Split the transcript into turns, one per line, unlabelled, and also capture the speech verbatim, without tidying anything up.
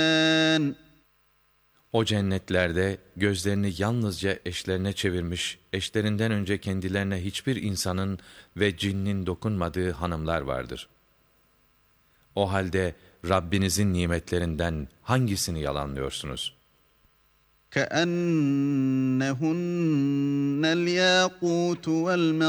O cennetlerde gözlerini yalnızca eşlerine çevirmiş, eşlerinden önce kendilerine hiçbir insanın ve cinnin dokunmadığı hanımlar vardır. O halde Rabbinizin nimetlerinden hangisini yalanlıyorsunuz?
كَأَنَّهُنَّ الْيَاقُوتُ